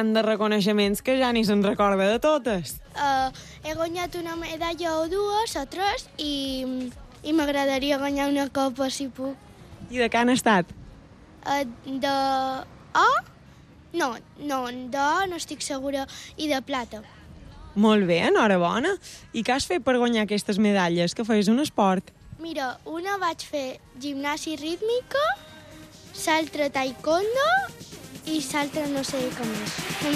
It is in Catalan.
tant de reconeixements que ja ni se'n recorda de totes. He guanyat una medalla o dues o tres i m'agradaria guanyar una copa si puc. I de què han estat? De or? No, d'or no estic segura. I de plata. Molt bé, enhorabona. I què has fet per guanyar aquestes medalles? Que feies un esport? Mira, una vaig fer gimnàsia rítmica, l'altra taekwondo i l'altra no sé com és.